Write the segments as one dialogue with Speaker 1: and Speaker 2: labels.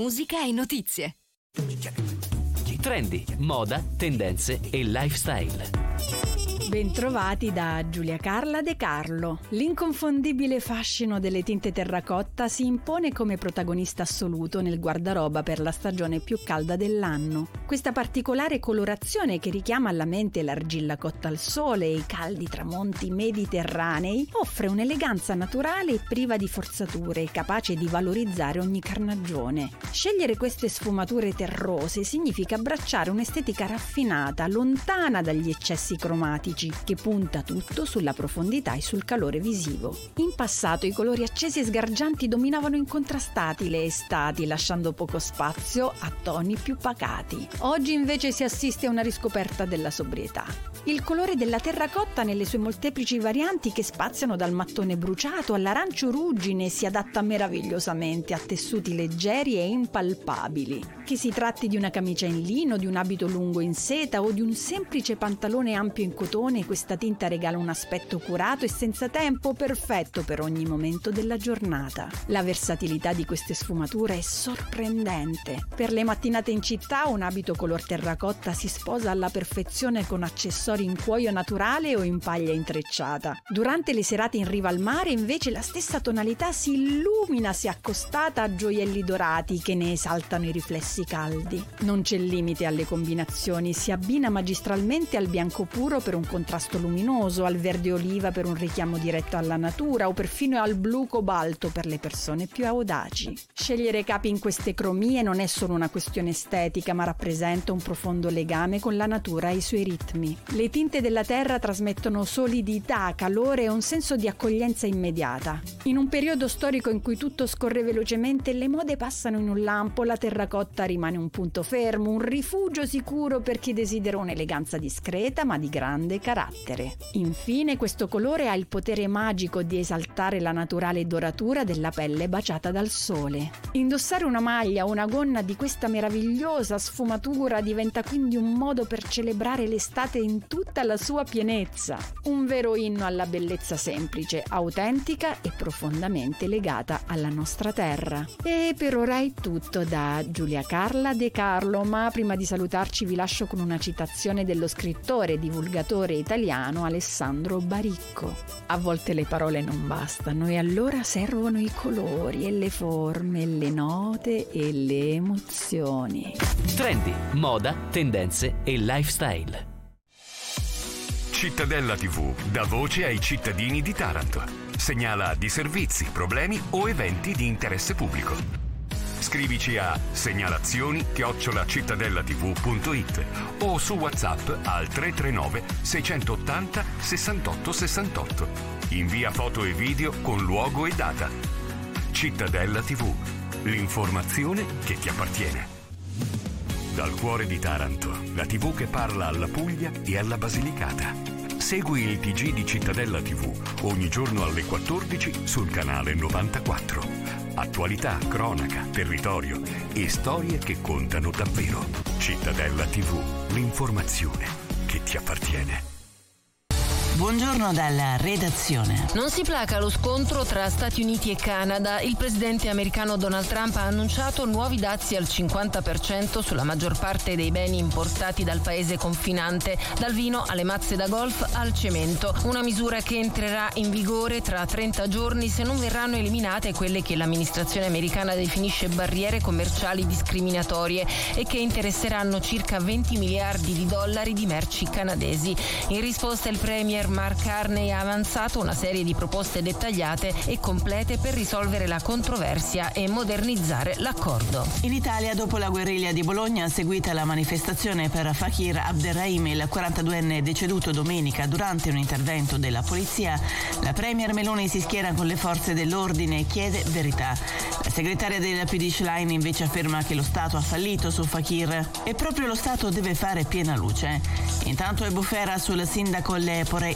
Speaker 1: musica e notizie.
Speaker 2: Trendy, moda, tendenze e lifestyle.
Speaker 3: Bentrovati da Giulia Carla De Carlo. L'inconfondibile fascino delle tinte terracotta si impone come protagonista assoluto nel guardaroba per la stagione più calda dell'anno. Questa particolare colorazione che richiama alla mente l'argilla cotta al sole e i caldi tramonti mediterranei offre un'eleganza naturale e priva di forzature, capace di valorizzare ogni carnagione. Scegliere queste sfumature terrose significa abbracciare un'estetica raffinata, lontana dagli eccessi cromatici, che punta tutto sulla profondità e sul calore visivo. In passato i colori accesi e sgargianti dominavano incontrastati le estati, lasciando poco spazio a toni più pacati. Oggi invece si assiste a una riscoperta della sobrietà. Il colore della terracotta nelle sue molteplici varianti, che spaziano dal mattone bruciato all'arancio ruggine, si adatta meravigliosamente a tessuti leggeri e impalpabili. Che si tratti di una camicia in lino, di un abito lungo in seta o di un semplice pantalone ampio in cotone, questa tinta regala un aspetto curato e senza tempo, perfetto per ogni momento della giornata. La versatilità di queste sfumature è sorprendente. Per le mattinate in città un abito color terracotta si sposa alla perfezione con accessori in cuoio naturale o in paglia intrecciata. Durante le serate in riva al mare invece la stessa tonalità si illumina se accostata a gioielli dorati che ne esaltano i riflessi caldi. Non c'è limite alle combinazioni, si abbina magistralmente al bianco puro per un contrasto luminoso, al verde oliva per un richiamo diretto alla natura o perfino al blu cobalto per le persone più audaci. Scegliere capi in queste cromie non è solo una questione estetica, ma rappresenta un profondo legame con la natura e i suoi ritmi. Le tinte della terra trasmettono solidità, calore e un senso di accoglienza immediata. In un periodo storico in cui tutto scorre velocemente, le mode passano in un lampo, la terracotta rimane un punto fermo, un rifugio sicuro per chi desidera un'eleganza discreta ma di grande carattere. Infine, questo colore ha il potere magico di esaltare la naturale doratura della pelle baciata dal sole. Indossare una maglia o una gonna di questa meravigliosa sfumatura diventa quindi un modo per celebrare l'estate in tutta la sua pienezza. Un vero inno alla bellezza semplice, autentica e profondamente legata alla nostra terra. E per ora è tutto da Giulia Carla De Carlo, ma prima di salutarci vi lascio con una citazione dello scrittore e divulgatore italiano Alessandro Baricco. A volte le parole non bastano e allora servono i colori e le forme, le note e le emozioni.
Speaker 2: Trendy, moda, tendenze e lifestyle.
Speaker 4: Cittadella TV dà voce ai cittadini di Taranto. Segnala disservizi, problemi o eventi di interesse pubblico. Scrivici a segnalazioni@cittadellatv.it o su WhatsApp al 339 680 68 68. Invia foto e video con luogo e data. Cittadella TV, l'informazione che ti appartiene. Dal cuore di Taranto, la TV che parla alla Puglia e alla Basilicata. Segui il TG di Cittadella TV ogni giorno alle 14 sul canale 94. Attualità, cronaca, territorio e storie che contano davvero. Cittadella TV, l'informazione che ti appartiene.
Speaker 5: Buongiorno dalla redazione.
Speaker 6: Non si placa lo scontro tra Stati Uniti e Canada. Il presidente americano Donald Trump ha annunciato nuovi dazi al 50% sulla maggior parte dei beni importati dal paese confinante, dal vino alle mazze da golf al cemento. Una misura che entrerà in vigore tra 30 giorni se non verranno eliminate quelle che l'amministrazione americana definisce barriere commerciali discriminatorie e che interesseranno circa 20 miliardi di dollari di merci canadesi. In risposta il premier Mark Carney ha avanzato una serie di proposte dettagliate e complete per risolvere la controversia e modernizzare l'accordo.
Speaker 5: In Italia, dopo la guerriglia di Bologna, seguita la manifestazione per Fakir Abderrahim, il 42enne deceduto domenica durante un intervento della polizia, la premier Meloni si schiera con le forze dell'ordine e chiede verità. La segretaria del PD Schlein invece afferma che lo Stato ha fallito su Fakir e proprio lo Stato deve fare piena luce. Intanto è bufera sul sindaco Le Poré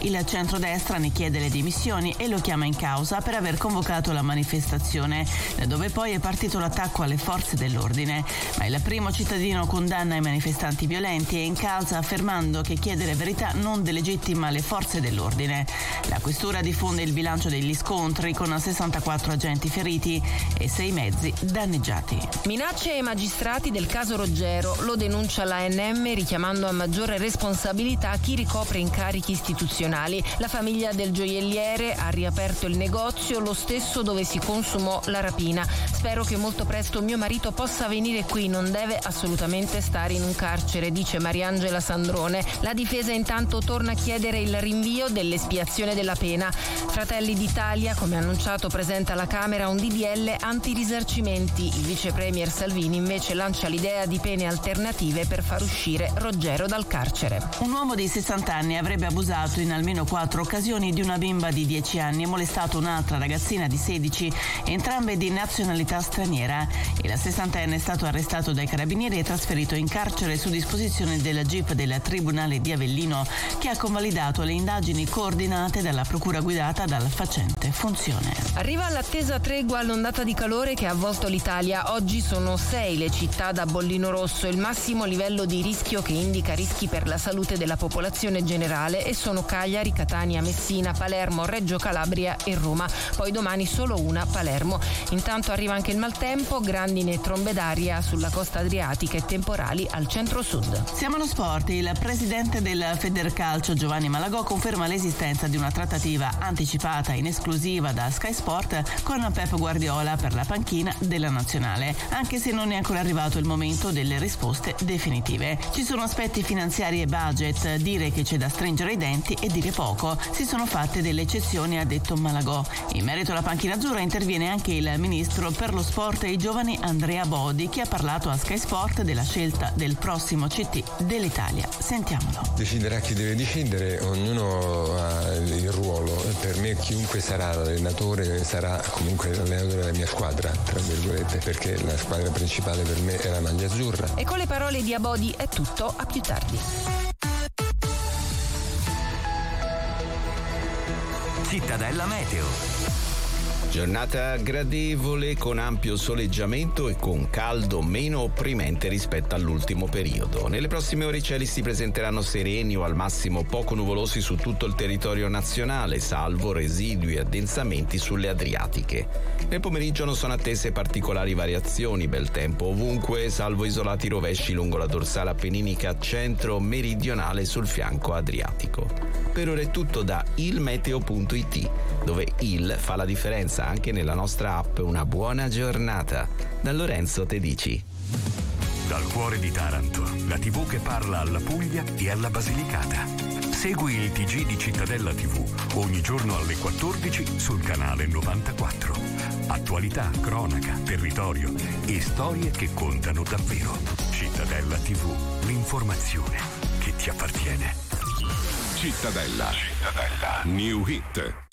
Speaker 5: Il centrodestra ne chiede le dimissioni e lo chiama in causa per aver convocato la manifestazione, da dove poi è partito l'attacco alle forze dell'ordine. Ma il primo cittadino condanna i manifestanti violenti e incalza affermando che chiedere verità non delegittima le forze dell'ordine. La questura diffonde il bilancio degli scontri con 64 agenti feriti e 6 mezzi danneggiati.
Speaker 6: Minacce ai magistrati del caso Roggero, lo denuncia l'ANM richiamando a maggiore responsabilità chi ricopre incarichi istituzionali. La famiglia del gioielliere ha riaperto il negozio, lo stesso dove si consumò la rapina. Spero che molto presto mio marito possa venire qui, non deve assolutamente stare in un carcere, dice Mariangela Sandrone. La difesa intanto torna a chiedere il rinvio dell'espiazione della pena. Fratelli d'Italia, come annunciato, presenta alla Camera un DDL anti-risarcimenti. Il vice premier Salvini invece lancia l'idea di pene alternative per far uscire Roggero dal carcere.
Speaker 5: Un uomo di 60 anni avrebbe abusato in almeno 4 occasioni di una bimba di 10 anni e molestato un'altra ragazzina di 16, entrambe di nazionalità straniera. Il 60enne è stato arrestato dai carabinieri e trasferito in carcere su disposizione del GIP del Tribunale di Avellino, che ha convalidato le indagini coordinate dalla procura guidata dal facente Funzione.
Speaker 6: Arriva l'attesa tregua all'ondata di calore che ha avvolto l'Italia. Oggi sono 6 le città da bollino rosso, il massimo livello di rischio che indica rischi per la salute della popolazione generale, e sono Cagliari, Catania, Messina, Palermo, Reggio Calabria e Roma. Poi domani solo una, Palermo. Intanto arriva anche il maltempo, grandine e trombe d'aria sulla costa adriatica e temporali al centro-sud.
Speaker 5: Siamo allo sport. Il presidente del Federcalcio Giovanni Malagò conferma l'esistenza di una trattativa anticipata in esclusiva da Sky Sport con Pep Guardiola per la panchina della nazionale, anche se non è ancora arrivato il momento delle risposte definitive. Ci sono aspetti finanziari e budget, dire che c'è da stringere i denti e dire poco. Si sono fatte delle eccezioni, ha detto Malagò. In merito alla panchina azzurra interviene anche il ministro per lo sport e i giovani Andrea Bodi, che ha parlato a Sky Sport della scelta del prossimo CT dell'Italia. Sentiamolo.
Speaker 1: Deciderà chi deve decidere, ognuno ha il ruolo. Per me chiunque sarà l'allenatore sarà comunque l'allenatore della mia squadra, tra virgolette, perché la squadra principale per me è la maglia azzurra.
Speaker 6: E con le parole di Abodi è tutto, a più tardi.
Speaker 2: Cittadella Meteo.
Speaker 7: Giornata gradevole con ampio soleggiamento e con caldo meno opprimente rispetto all'ultimo periodo. Nelle prossime ore i cieli si presenteranno sereni o al massimo poco nuvolosi su tutto il territorio nazionale, salvo residui addensamenti sulle Adriatiche. Nel pomeriggio non sono attese particolari variazioni, bel tempo ovunque, salvo isolati rovesci lungo la dorsale appenninica centro-meridionale sul fianco adriatico. Per ora è tutto da ilmeteo.it, dove il fa la differenza anche nella nostra app. Una buona giornata. Da Lorenzo Tedici.
Speaker 4: Dal cuore di Taranto, la TV che parla alla Puglia e alla Basilicata. Segui il TG di Cittadella TV ogni giorno alle 14 sul canale 94. Attualità, cronaca, territorio e storie che contano davvero. Cittadella TV, l'informazione che ti appartiene.
Speaker 8: Cittadella. New Hit.